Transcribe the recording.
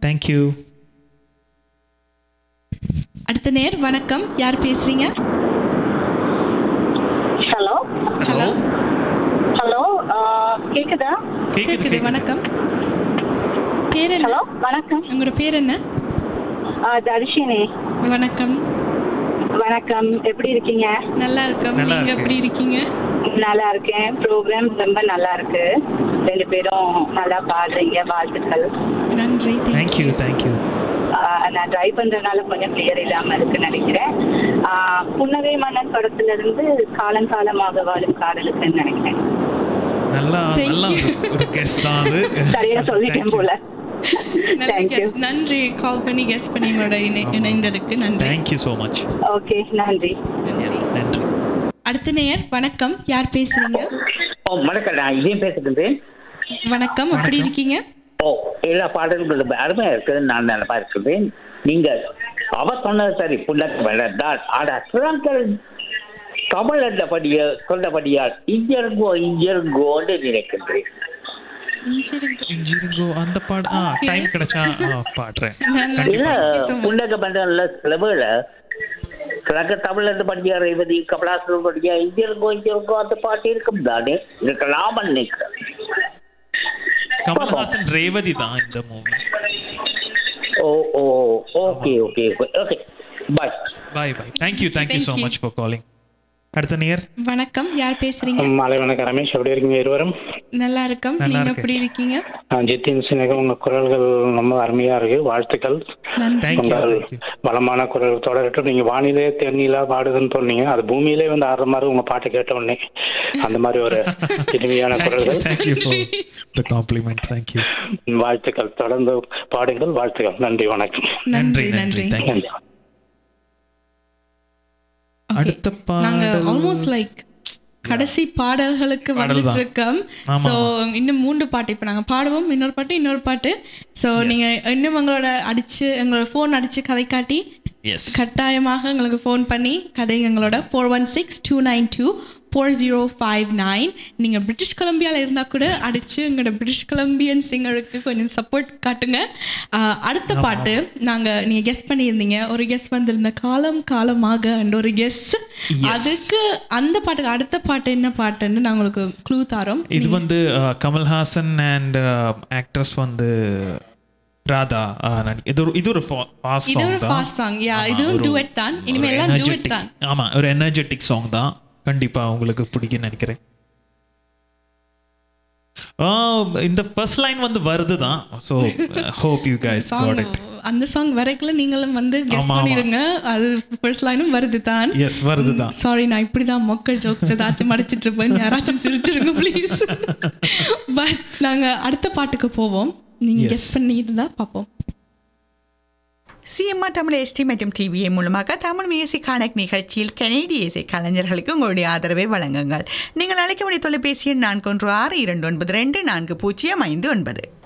Thank you. அடுத்த நேர் வணக்கம், யார் பேசுறீங்க? ஹலோ ஹலோ ஹலோ கேக்குதா? கேக்குது. வணக்கம். பேர் என்ன? ஹலோ வணக்கம். உங்களோட பேர் என்ன? தர்ஷினி. வணக்கம். வணக்கம், எப்படி இருக்கீங்க? நல்லா இருக்கோம். நல்லா நீங்க இருக்கேன். எப்படி இருக்கீங்க? நல்லா இருக்கேன். ப்ரோக்ராம் ரொம்ப நல்லா இருக்கு. 2 பேரும் நல்லா பாடுறீங்க, வாழ்த்துக்கள். நன்றி. Thank you thank you. நான் ட்ரை பண்றதுனால கொஞ்சம் கிளியர் இல்லாம இருக்குன்னு நினைக்கிறேன். புன்னகை மன்னன் படத்துல இருந்து காலங்காலமாக வாழும் காதலுக்குன்னு நினைக்கிறேன். நல்லா Thank நல்லா you. ஒரு கெஸ்ட் தான் அது. சரியா சொல்லிட்டேன் போல. நல்ல தேங்க்யூ. guess. நன்றி கால் பண்ணி கெஸ் பண்ணி உங்களோட இணைந்ததுக்கு நன்றி. Thank you so much. ஓகே, நன்றி. நன்றி. அடுத்த நேயர் வணக்கம், யார் பேசுறீங்க? வணக்கம், நான் இதே பேசுகிறேன். வணக்கம், எப்படி இருக்கீங்க? எல்லா பாடல்களும் அருமையா இருக்குது. நான் நினைப்பா இருக்கிறேன். நீங்க அவ சொன்னது சரி, புள்ளக்கு வேண்டாம். ஆனா சிறாக்கள் தமிழ் என்றபடிய சொன்னபடியால் இங்கிருங்கோன்னு நினைக்கின்றேன். இன்ஜினியரிங்கோ அந்த பாடு டைம் கிடைச்சா பாடுறேன். இல்ல, புள்ளக பண்டல சில வேளை சிலக்க தமிழ் என்றபடியா ரேவதி கமலாசன் படியா இங்கிருங்கோ அந்த பாட்டு இருக்கும் தானே, இருக்கலாம் நினைக்கிறேன். கமல்ஹாசன் ரேவதி தான் இந்த movie. Okay okay okay, by by by. Thank you so Thank you. Much for calling. அடுத்த நேயர் வணக்கம், யார் பேசுறீங்க? மாலை வணக்கம் ரமேஷ், எப்படி இருக்கீங்க இருவரும்? நல்லா இருக்கோம். நல்லா நீங்க இருக்கேன். எப்படி இருக்கீங்க? ஜித்தின் சினேகம், உங்க குரல்கள் ரொம்ப அருமையா இருக்கு, வாழ்த்துக்கள். நன்றி. தேங்க்யூ. உங்கள் வளமான குரல் தொடரட்டும். நீங்க வானிலே தென்னிலா பாடுதுன்னு சொன்னீங்க, அது பூமியிலே வந்து ஆடுற மாதிரி உங்க பாட்டு கேட்ட உடனே அந்த மாதிரி ஒரு இனிமையான குரல்கள். Thank you for the complement. Thank you. வாழ்த்துக்கள், தொடர்ந்து பாடுங்கள். வாழ்த்துக்கள், நன்றி, வணக்கம். நன்றி. நன்றி. நன்றி. தேங்க்யூ. Okay. அடுத்த நாங்க பாடல் ஆல்மோஸ்ட் லைக் கடைசி பாடல்களுக்கு வந்துட்டு இருக்கோம். ஆமா, ஸோ இன்னும் 3 பாட்டு இப்போ நாங்கள் பாடுவோம், இன்னொரு பாட்டு. ஸோ நீங்க இன்னும் எங்களோட ஃபோன் அடிச்சு கதை காட்டி எஸ் கட்டாயமாக எங்களுக்கு ஃபோன் பண்ணி கதை எங்களோட 416-292-4059. நீங்கள் பிரிட்டிஷ் கொலம்பியாவில் இருந்தால் கூட அடித்து எங்களோட பிரிட்டிஷ் கொலம்பியன் சிங்கருக்கு கொஞ்சம் சப்போர்ட் காட்டுங்க. அடுத்த பாட்டு நீங்கள் கெஸ் பண்ணியிருந்தீங்க, ஒரு கெஸ் வந்திருந்த காலமாக ஒரு கெஸ். அதுக்கு அந்த பாட்டுக்கு அடுத்த பாட்டு என்ன பாட்டுன்னு நான் உங்களுக்கு க்ளூ தரோம். இது வந்து கமல்ஹாசன் அண்ட் ஆக்ட்ரஸ் வந்து ராதா. இது ஒரு ஃபாஸ்ட் சாங். இதுவும் டுவெட் தான். இனிமேல் எல்லாம் டுவெட் தான். ஆமா, ஒரு எனர்ஜெட்டிக் சாங் தான். கண்டிப்பா உங்களுக்கு பிடிக்கும் நினைக்கிறேன். இந்த ஃபர்ஸ்ட் லைன் வந்து வருது தான். So hope you guys got it. அந்த சாங் வரைக்குள்ள நீங்களும் வந்து கெஸ் பண்ணிருங்க. அது ஃபர்ஸ்ட் லைனும் வருது தான். எஸ், வருது தான். சாரி, நான் இப்படி தான் மொக்க ஜோக்ஸ் ஏதாச்சும் மடிச்சிட்டு இருப்பேன், யாராச்சும் சிரிச்சிருங்க ப்ளீஸ். பட் நாங்கள் அடுத்த பாட்டுக்கு போவோம். நீங்கள் கெஸ் பண்ணியிருந்தா பார்ப்போம். சிஎம்ஆர் தமிழ் எஸ்டி மற்றும் டிவிஏ மூலமாக தமிழ் மியூசிக் கனெக்ட் நிகழ்ச்சியில் கனேடிய இசை கலைஞர்களுக்கு உங்களுடைய ஆதரவை வழங்குங்கள். நீங்கள் அழைக்க வேண்டிய தொலைபேசி எண் 4162924059.